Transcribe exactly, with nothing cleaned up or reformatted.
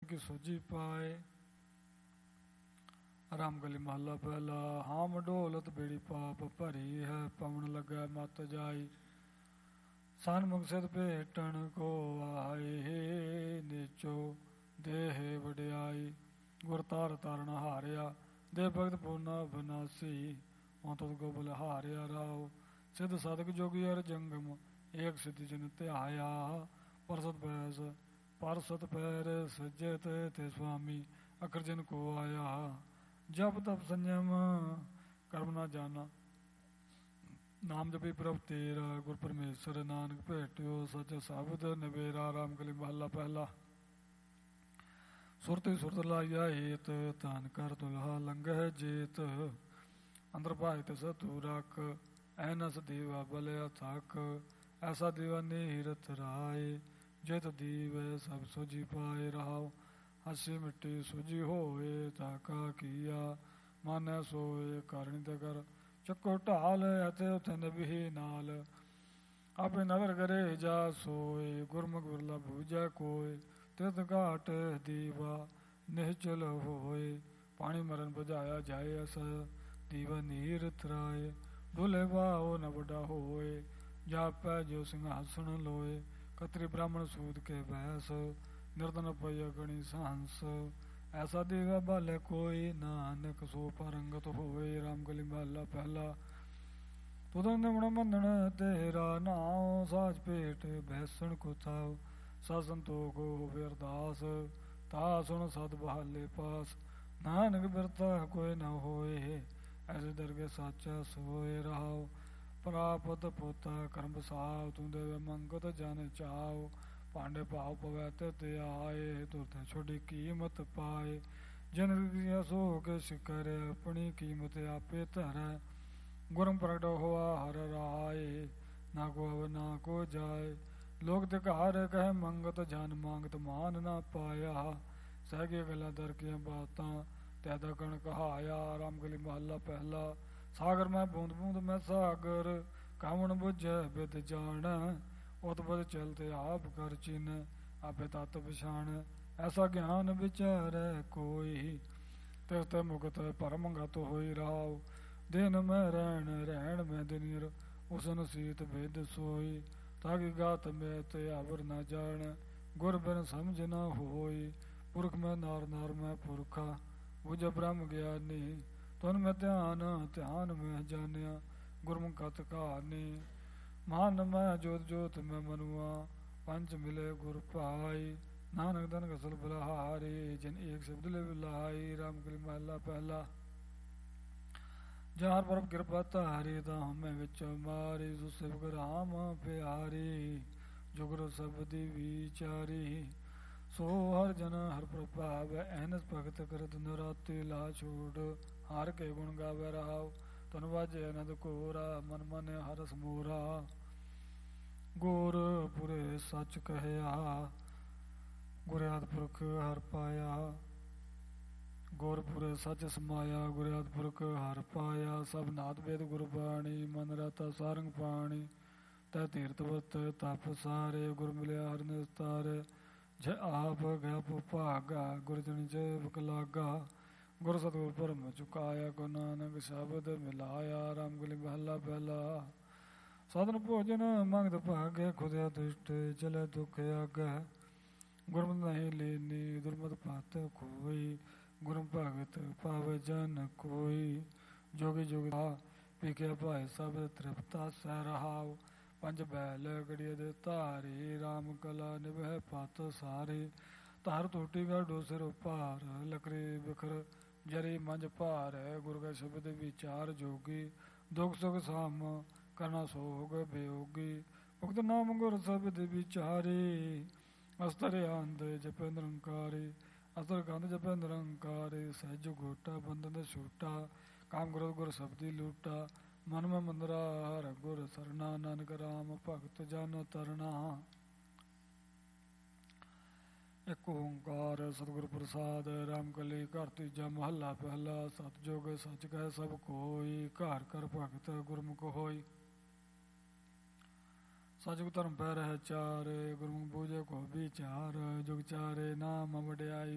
ਕੀ ਸੋਝੀ ਪਾਏ। ਰਾਮ ਗਲੀ ਮਹੱਲਾ ਪਹਿਲਾ। ਹਾਮ ਢੋਲਤ ਬੇੜੀ ਪਾਪ ਭਰੀ ਹੈ, ਪਵਨ ਲੱਗਾ ਮਤ ਜਾਈ। ਸਨਮੁਖ ਸਿਧ ਭੇਟਣ ਕੋ ਆਏ, ਨੀਚੋ ਦੇਹ ਵਡਿਆਈ। ਗੁਰ ਤਾਰ ਤਾਰਨ ਹਾਰਿਆ, ਦੇ ਭਗਤ ਪੂਨਾ ਬਨਾਸੀ। ਹੁਣ ਤੁਧ ਕੋ ਬਲਿਹਾਰਿਆ ਰਾਓ, ਸਿੱਧ ਸਾਧਕ ਜੋਗੀ ਅਰ ਜੰਗਮ। ਏਕ ਸਿੱਧੀ ਜਿਨ ਧਿਆਇਆ, ਪਰਸਤ ਪੈਸ ਪਰਸਤ ਪੈਰ ਸਜਤ ਤੇ ਸੁਆਮੀ। ਅਖਰ ਜਿਨ ਕੋ ਆਇਆ, ਜਪ ਤਪ ਸੰਜਮ ਕਰਮ ਨਾ ਜਾਣਾ। ਨਾਮ ਜਪੀ ਪ੍ਰਭ ਤੇਰਾ, ਗੁਰ ਪਰਮੇਸ਼ਰ ਨਾਨਕ ਭੇਟਿਓ ਸੱਚ ਸ਼ਬਦ ਨਵੇਰਾ। ਰਾਮ ਗਲੀ ਮਹੱਲਾ ਪਹਿਲਾ। ਸੁਰਤੀ ਸੁਰਤ ਲਾਈਆ ਏਤ, ਧਨ ਕਰ ਦੁਲਹਾ ਲੰਘੈ ਜੇਤ। ਅੰਦਰ ਭਾਇ ਤਿਸ ਤੂ ਰਖ, ਐਨਸ ਦੀਵਾ ਬਲਿਆ ਥਕ। ਐਸਾ ਦੀਵਾ ਨੀਰਥ ਰਾਏ, ਜਿਤ ਦੀਵੈ ਸਭ ਸੋਝੀ ਪਾਏ। ਰਹਾਉ ਹਸੀ ਮਿੱਟੀ ਸੂਝੀ ਹੋਏ, ਤਾਕਾ ਕੀਆ ਮਾਨੈ ਸੋਏ। ਕਰਨੀ ਤੇ ਕਰ ਚੱਕੋ ਢਾਲ, ਅਤੇ ਉਥੇ ਨਬੀ ਨਾਲ। ਆਪੇ ਨਦਰ ਕਰੇ ਜਾ ਸੋਏ, ਗੁਰਮੁਖ ਬਿਰਲਾ ਬੂਝੈ ਕੋਏ। ਤਿਤ ਘਾਟ ਦੀਵਾ ਨਿਹਚਲ ਹੋਏ, ਪਾਣੀ ਮਰਨ ਬੁਝਾਇਆ ਜਾਏ। ਅਸ ਦੀਵਾ ਨੀਰਥ ਰਾਏ, ਡੁਲੇ ਬਾਓ ਨ ਵੱਡਾ ਹੋਏ। ਜਾਪੈ ਜੋ ਸਿੰਘਾਸਣ ਲੋਏ, ਕਤਰੀ ਬ੍ਰਾਹਮਣ ਸੂਦ ਕੇ ਬੈਸ। ਨਿਰਧਨ ਪਈ ਗਣੀ ਸਹੰਸ, ਐਸਾ ਦੀਵਾ ਬਾਲੇ ਕੋਈ। ਨਾਨਕ ਸੋ ਪਰੰਗਤ ਹੋਏ। ਰਾਮ ਗਲੀ ਮਹੱਲਾ ਪਹਿਲਾ। ਤੁਧ ਨਿਮਣ ਮੰਨਣ ਤੇਰਾ ਨਾਉ, ਸਾਜ ਭੇਟ ਬੈਸਣ ਕੋ ਥਾਉ। ਸਤ ਸੰਤੋਖ ਹੋਵੇ ਅਰਦਾਸ, ਤਾ ਸੁਣ ਸਦ ਬਹਾਲੇ ਪਾਸ। ਨਾਨਕ ਬਿਰਤਾ ਕੋਈ ਨ ਹੋਏ, ਐਸੇ ਦਰਗੇ ਸਾਚਾ ਸੋਏ। ਰਹਾਉ ਪ੍ਰਾਪਤ ਪੋਤਾ ਕਰਮ ਬਸਾਉ, ਤੂੰ ਦੇਵੇ ਮੰਗਤ ਜਨ ਚਾਉ। ਭਾਂਡੇ ਭਾਵ ਪਵੈ ਤਿਤ ਆਏ, ਤੁਰਤੇ ਛੋਡੀ ਕੀਮਤ ਪਾਏ। ਜਨ ਕੀ ਸੋ ਕੇ ਸਿਕਰ, ਆਪਣੀ ਕੀਮਤ ਆਪੇ ਧਰੈ। ਗੁਰਮ ਪ੍ਰਗਟ ਹੋਆ ਹਰ ਰਾਏ, ਨਾ ਕੋ ਅਵ ਨਾ ਕੋ ਜਾਏ। ਲੋਕ ਤਿਕਾਰ ਕਹਿ ਮੰਗਤ, ਜਨ ਮੰਗਤ ਮਾਨ ਨਾ ਪਾਇਆ। ਸਹਿ ਕੇ ਗੱਲਾਂ ਦਰ ਕੀਆਂ ਬਾਤਾਂ, ਤੈਦਾ ਕਣ ਕਹਾਇਆ। ਰਾਮ ਗਲੀ ਮਹੱਲਾ ਪਹਿਲਾ। ਸਾਗਰ ਮੈਂ ਬੂੰਦ ਬੂੰਦ ਮੈਂ ਸਾਗਰ, ਕਾਵਣ ਬੁਝੈ ਬਿਦ ਜਾਣੈ। ਉਤ ਬਦ ਚਲਤੇ ਆਪ ਕਰ ਚੀਨੈ, ਆਪੇ ਤਤ ਪਛਾਣੈ। ਐਸਾ ਗਿਆਨ ਵਿਚਾਰੈ ਕੋਈ, ਤਿਸ ਤੇ ਮੁਕਤ ਪਰਮ ਗਤ ਹੋਈ। ਰਾਉ ਦਿਨ ਮੈਂ ਰਹਿਣ ਰਹਿਣ ਮੈਂ ਦਿਨਿਰ, ਉਸਨ ਸੀਤ ਭੇਦ ਸੋਈ। ਤਾਕਿ ਗਾਤ ਮੈਂ ਤੇ ਆਵਰ ਨਾ ਜਾਣੈ, ਗੁਰ ਬਿਨ ਸਮਝ ਨਾ ਹੋਈ। ਪੁਰਖ ਮੈਂ ਨਾਰ ਨਾਰ ਮੈਂ ਪੁਰਖਾ, ਬੁਝ ਬ੍ਰਹਮ ਗਿਆਨੀ। ਤੁਨ ਮੈਂ ਧਿਆਨ ਧਿਆਨ ਮੈਂ ਜਾਣਿਆ, ਗੁਰਮੁਖ ਕਤ ਕਹਾਣੀ। ਮਨ ਮੈਂ ਜੋਤ ਜੋਤ ਮੈਂ ਮਨੁਆ, ਪੰਚ ਮਿਲੇ ਗੁਰ ਭਾਈ। ਨਾਨਕ ਧਨ ਕਸਲ ਬਲਿਹਾਰੀ, ਜਿਨ ਏਕ ਸ਼ਬਦ ਲੈ ਲਾਈ। ਰਾਮ ਗਲੀ ਮਹੱਲਾ ਪਹਿਲਾ। ਜਹਾਂ ਪਰਬ ਕਿਰਪਾ ਧਾਰੀ, ਤਾਂ ਹਮੇ ਵਿੱਚ ਮਾਰੀ। ਸੋ ਸੇਵਕ ਰਾਮ ਪਿਆਰੀ, ਜੁਗਰ ਸਬਦੀ ਵਿਚਾਰੀ। ਸੋ ਹਰ ਜਨ ਹਰ ਪ੍ਰਭਾਵ, ਐਨਸ ਭਗਤ ਕਰਤ ਨਰਾਤੀ। ਲਾ ਛੋੜ ਹਰ ਕੇ ਗੁਣ ਗਾਵੇ। ਰਹਾਉ ਤਨ ਵਾਜੇ ਅਨੰਦ ਕੋਰਾ, ਮਨ ਮਨ ਹਰਸ ਮੋਰਾ। ਗੁਰ ਪੁਰੇ ਸੱਚ ਕਹਿਆ, ਗੁਰ ਆਦਿ ਪੁਰਖ ਹਰ ਪਾਇਆ। ਗੁਰ ਪੁਰੇ ਸੱਚ ਸਮਾਇਆ, ਗੁਰ ਆਦਿ ਪੁਰਖ ਹਰ ਪਾਇਆ। ਸਭ ਨਾਦ ਵੇਦ ਗੁਰ ਬਾਣੀ, ਮਨ ਰਤਾ ਸਾਰੰਗ ਪਾਣੀ। ਤੈ ਤੀਰਥ ਵਤ ਤਪ ਸਾਰੇ, ਗੁਰ ਮਿਲਿਆ ਹਰਿ ਨਿਸਤਾਰੇ। ਜੇ ਆਪ ਗਿਆ ਭਾਗਾ, ਗੁਰ ਜਨ ਜੇਵ ਲਾਗਾ। ਗੁਰ ਸਤਿਗੁਰ ਭਰਮ ਚੁਕਾਇਆ, ਗੁਰੂ ਨਾਨਕ ਸ਼ਬਦ ਮਿਲਾਇਆ। ਰਾਮ ਗਲੀ ਮਹੱਲਾ ਪਹਿਲਾ। ਸਾਧਨ ਭੋਜਨ ਮੰਗਤ ਭਾਗੇ, ਖੁਦਿਆ ਦੁਸ਼ਟ ਚਲੇ ਦੁਖ ਆਗੈ। ਗੁਰਮਤਿ ਨਹੀਂ ਲੀਨੀ, ਦੁਰਮਤਿ ਪਤ ਖੋਈ। ਗੁਰਮ ਭਗਤ ਪਾਵੇ ਜਨ ਕੋਈ। ਜੋਗੀ ਜੋਗੀ ਪੀਖਿਆ ਭਾਇ ਸਭ ਤ੍ਰਿਪਤਾ ਸਹਿ। ਰਹਾਉ ਪੰਜ ਬੈਲ ਗੜੀਏ ਦੇ ਧਾਰੀ, ਰਾਮ ਕਲਾ ਨਿਭੈ ਪਤ ਸਾਰੀ। ਧਾਰ ਟੂਟੀ ਗਾਡੋ ਸਿਰ ਭਾਰ, ਲਕੜੀ ਬਿਖਰ ਜਰੀ ਮੰਝ ਭਾਰ। ਗੁਰ ਕਾ ਸ਼ਬਦ ਵਿਚਾਰ ਜੋਗੀ, ਦੁਖ ਸੁਖ ਸਾਮ ਕਰਨਾ ਸੋਗ ਬਿਯੋਗੀ। ਭੁਗਤ ਨਾਮ ਗੁਰ ਸ਼ਬਦ ਵਿਚਾਰੀ, ਅਸਤਰ ਅੰਧ ਜਪੈ ਨਿਰੰਕਾਰੀ। ਅਸਤਰ ਕੰਧ ਜਪੈ ਨਿਰੰਕਾਰੀ, ਸਹਿਜ ਗੋਟਾ ਬੰਧਨ ਛੂਟਾ। ਕਾਮ ਕ੍ਰੋਧ ਗੁਰ ਸ਼ਬਦੀ ਲੂਟਾ, ਮਨ ਮੈਂ ਮੰਦਰਾ ਹਰਿ ਗੁਰ ਸਰਣਾ। ਨਾਨਕ ਰਾਮ ਭਗਤ ਜਨ ਤਰਣਾ। ਇੱਕ ਓਂਕਾਰ ਸਤਿਗੁਰ ਪ੍ਰਸਾਦ। ਰਾਮ ਕਲੀ ਘਰ ਤੀਜਾ ਮਹੱਲਾ ਪਹਿਲਾ। ਸਤਿਜੁਗ ਸੱਚ ਕਹਿ ਸਭ ਕੋਈ, ਘਰ ਘਰ ਭਗਤ ਗੁਰਮੁਖ ਹੋਈ। ਸਤਿਜੁਗ ਧਰਮ ਪੈ ਰਹਿ ਚਾਰੇ, ਗੁਰਮੁਖ ਬੂਝੇ ਕੋ ਵਿਚਾਰ। ਜੁਗ ਚਾਰੇ ਨਾਮ ਵਡਿਆਈ,